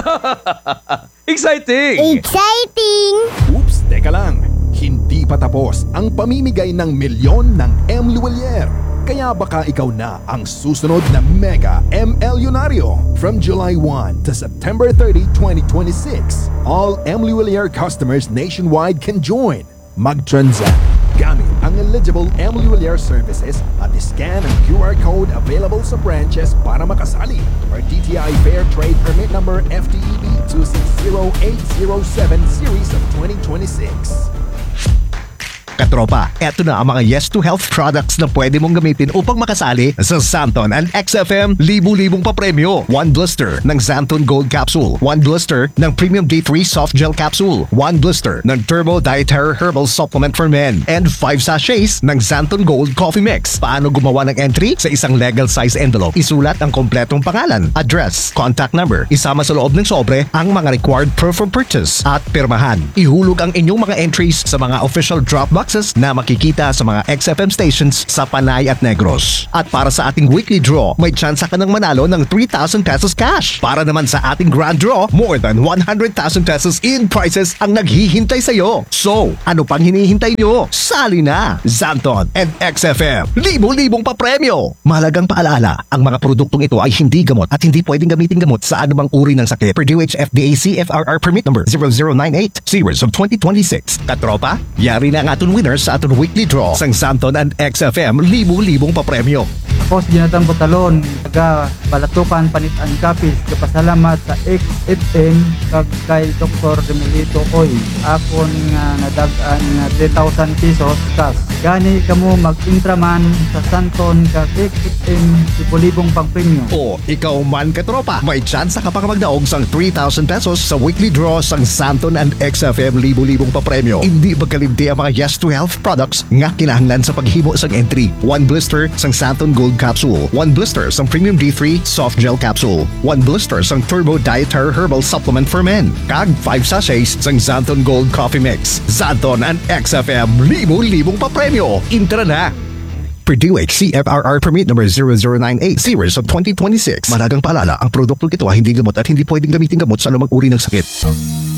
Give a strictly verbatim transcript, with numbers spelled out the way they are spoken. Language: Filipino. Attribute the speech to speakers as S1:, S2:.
S1: Exciting!
S2: Exciting!
S3: Oops, teka lang. Hindi pa tapos ang pamimigay ng milyon ng M. Luwalier. Kaya baka ikaw na ang susunod na Mega M. Elyonaryo. From July first to September thirtieth, twenty twenty-six, all M. Luwalier customers nationwide can join. Mag-transact gamit ang eligible M. Luwalier services at scan ang Q R code available sa branches para makasali. Or D T I Fair Trade Permit Number F T E B two six zero eight zero seven Series of twenty twenty-six.
S4: Katropa, eto na ang mga Yes to Health products na pwede mong gamitin upang makasali sa Xanton and X F M libu-libong papremyo. One blister ng Xanton Gold Capsule. One blister ng Premium D three Soft Gel Capsule. One blister ng Turbo Dietary Herbal Supplement for Men. And five sachets ng Xanton Gold Coffee Mix. Paano gumawa ng entry? Sa isang legal size envelope, isulat ang kompletong pangalan, address, contact number, isama sa loob ng sobre ang mga required proof of purchase at pirmahan. Ihulog ang inyong mga entries sa mga official drop box na makikita sa mga X F M stations sa Panay at Negros. At para sa ating weekly draw, may tsansa ka ng manalo ng three thousand pesos cash. Para naman sa ating grand draw, more than one hundred thousand pesos in prizes ang naghihintay sa iyo. So, ano pang hinihintay nyo? Sali na! Xanton and X F M, libo-libong papremyo! Mahalagang paalala, ang mga produktong ito ay hindi gamot at hindi pwedeng gamitin gamot sa anumang uri ng sakit. Per D O H F D A C F R R Permit Number zero zero nine eight, Series of twenty twenty-six. Katropa, yari na ang aton winners sa aton weekly draw sang Xanton and X F M libu-libong papremyo.
S5: Ako si Jonathan Botalon, taga Balatukan, Panitan, Capiz. Kapasalamat sa X F M kag kay Doktor Remelito Oy. Ako nga nadagan nga three thousand pesos cash. Gani kamo mag-intraman sa Xanton kag X F M libu-libong pangpremyo.
S4: O ikaw man katropa, may tsansa ka pa magdaog sang three thousand pesos sa weekly draw sang Xanton and X F M libu-libong papremyo. Hindi magkalimti ang mga Yes to Health products nga kinahanglan sa paghimo sang entry. One blister sang Xanton Gold Capsule. One blister sang Premium D three Soft Gel Capsule. One blister sang Turbo Dietary Herbal Supplement for Men. Kag five sachets sang Xanton Gold Coffee Mix. Xanton and X F M libo-libong papremyo. Intra na! Per D O H C F R R Permit Number zero zero nine eight, Series of twenty twenty-six. Mahalagang paalala, ang produktong ito ay hindi gamot at hindi pwedeng gamitin gamot sa anumang uri ng sakit.